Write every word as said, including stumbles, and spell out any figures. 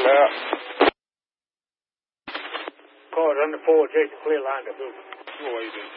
Yeah. Cars under four, Jason, clear line to Hoover. What you do?